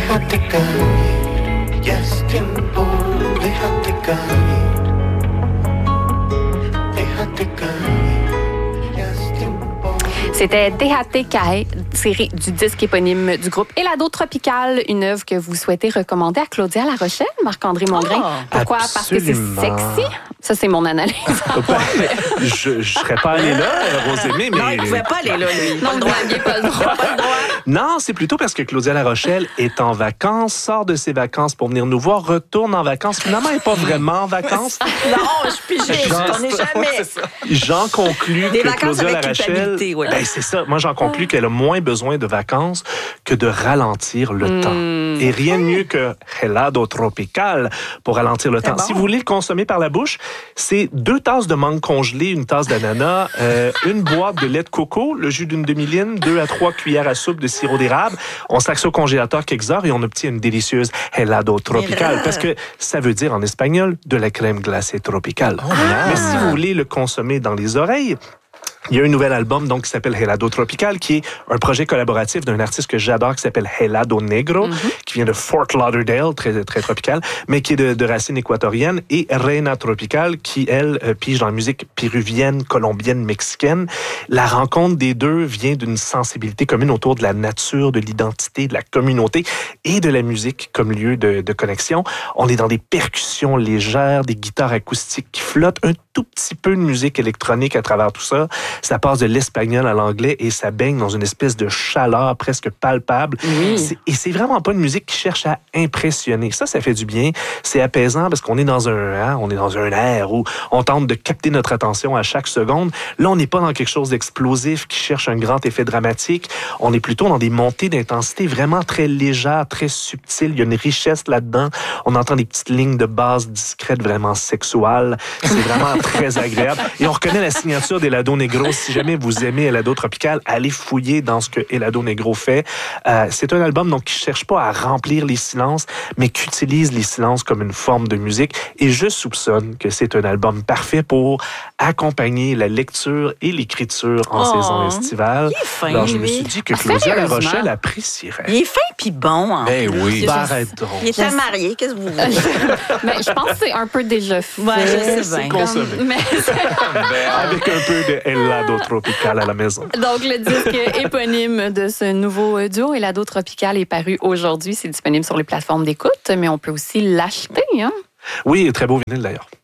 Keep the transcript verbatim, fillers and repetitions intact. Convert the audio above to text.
déjate caer, ya es tiempo, déjate caer, déjate caer, ya es tiempo. C'était Déjate Caer, tiré du disque éponyme du groupe Helado Tropical, une œuvre que vous souhaitez recommander à Claudia La Rochelle, Marc-André Mongrain. Oh, Pourquoi? absolument. Parce que c'est sexy? Ça, c'est mon analyse. Ben, je ne serais pas allé là, Rosemée, mais... Non, il ne pouvait pas aller là, lui. Non, vous n'aviez pas le droit. Pas le droit. Non, c'est plutôt parce que Claudia La Rochelle est en vacances, sort de ses vacances pour venir nous voir, retourne en vacances. Finalement, elle n'est pas vraiment en vacances. Non, je suis pigiste. On n'est jamais... J'en conclus Des que vacances Claudia La avec Rochelle... culpabilité, oui. Ben, c'est ça. Moi, j'en conclus qu'elle a moins besoin de vacances que de ralentir le Mm. temps. Et rien de mieux que Helado Tropical pour ralentir le temps. bon. Si vous voulez le consommer par la bouche, c'est deux tasses de mangue congelée, une tasse d'ananas, euh, une boîte de lait de coco, le jus d'une demi-line, deux à trois cuillères à soupe de sirop d'érable. On sac ça au congélateur quelques heures et on obtient une délicieuse Helado Tropical. Parce que ça veut dire en espagnol de la crème glacée tropicale. Mais si vous voulez le consommer dans les oreilles, il y a un nouvel album donc qui s'appelle Helado Tropical, qui est un projet collaboratif d'un artiste que j'adore qui s'appelle Helado Negro, mm-hmm. qui vient de Fort Lauderdale, très très tropical, mais qui est de, de racines équatoriennes, et Reina Tropical, qui elle euh, pige dans la musique péruvienne, colombienne, mexicaine. La rencontre des deux vient d'une sensibilité commune autour de la nature, de l'identité, de la communauté et de la musique comme lieu de, de connexion. On est dans des percussions légères, des guitares acoustiques qui flottent, un tout petit peu de musique électronique à travers tout ça. Ça passe de l'espagnol à l'anglais et ça baigne dans une espèce de chaleur presque palpable. Oui. C'est, et c'est vraiment pas une musique qui cherche à impressionner. Ça, ça fait du bien. C'est apaisant parce qu'on est dans un, hein, on est dans un air où on tente de capter notre attention à chaque seconde. Là, on n'est pas dans quelque chose d'explosif qui cherche un grand effet dramatique. On est plutôt dans des montées d'intensité vraiment très légères, très subtiles. Il y a une richesse là-dedans. On entend des petites lignes de basse discrètes, vraiment sexuelles. C'est vraiment très agréable. Et on reconnaît la signature d'Helado Negro. Si jamais vous aimez Helado Tropical, allez fouiller dans ce que Helado Negro fait. Euh, c'est un album donc qui cherche pas à remplir les silences, mais qui utilise les silences comme une forme de musique. Et je soupçonne que c'est un album parfait pour accompagner la lecture et l'écriture en Oh, saison estivale. il est fin, Alors je me lui. suis dit que Ah, Claudia La sérieusement? Rochelle apprécierait. Il est fin puis bon, en Ben plus. oui. C'est Ben, juste- arrête donc. Il était marié, qu'est-ce que vous voulez? Mais je pense que c'est un peu déjà fait. Ouais, je sais C'est bien. consommé. Mais Avec un peu de Helado Tropical à la maison. donc, le disque éponyme de ce nouveau duo, Helado Tropical, est paru aujourd'hui. C'est disponible sur les plateformes d'écoute, mais on peut aussi l'acheter. Hein? Oui, très beau vinyle d'ailleurs.